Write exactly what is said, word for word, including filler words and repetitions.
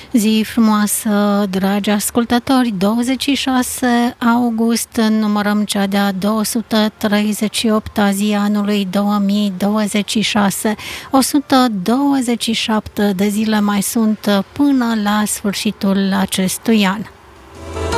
Zi frumoasă, dragi ascultători, douăzeci și șase august, numărăm cea de-a două sute treizeci și opta zi anului două mii douăzeci și șase. o sută douăzeci și șapte de zile mai sunt până la sfârșitul acestui an.